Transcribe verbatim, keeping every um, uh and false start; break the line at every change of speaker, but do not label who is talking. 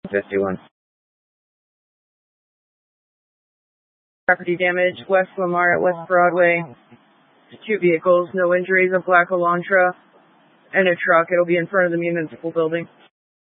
fifty-one. Property damage, West Lamar at West Broadway. Two vehicles, no injuries, a black Elantra and a truck. It'll be in front of the municipal building.